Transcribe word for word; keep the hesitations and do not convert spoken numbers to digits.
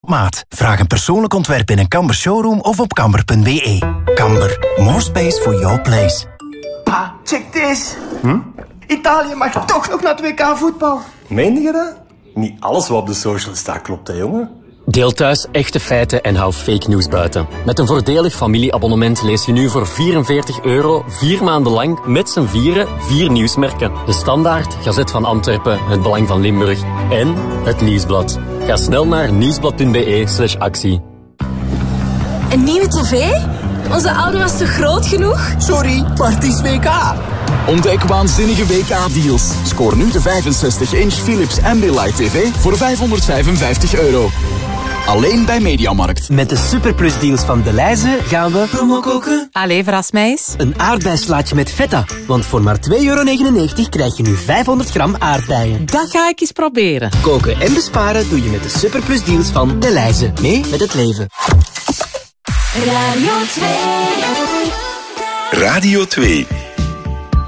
maat. Vraag een persoonlijk ontwerp in een Camber showroom of op camber punt b e. Camber, more space for your place. Pa, check this. Hm? Italië mag toch nog naar het W K voetbal. Meen je dat? Niet alles wat op de social staat klopt, hè, jongen? Deel thuis echte feiten en hou fake news buiten. Met een voordelig familieabonnement lees je nu voor vierenveertig euro vier maanden lang met z'n vieren vier nieuwsmerken. De Standaard, Gazet van Antwerpen, Het Belang van Limburg en Het Nieuwsblad. Ga snel naar nieuwsblad punt b e slash actie. Een nieuwe tv? Onze oude was te groot genoeg? Sorry, maar het is W K. Ontdek waanzinnige W K-deals. Scoor nu de vijfenzestig inch Philips Ambilight T V voor vijfhonderdvijfenvijftig euro. Alleen bij Mediamarkt. Met de superplusdeals van Delhaize gaan we promo koken. Allee, verras mij eens. Een aardbeislaatje met feta. Want voor maar twee euro negenennegentig krijg je nu vijfhonderd gram aardbeien. Dat ga ik eens proberen. Koken en besparen doe je met de superplusdeals van Delhaize. Mee met het leven. Radio twee. Radio twee.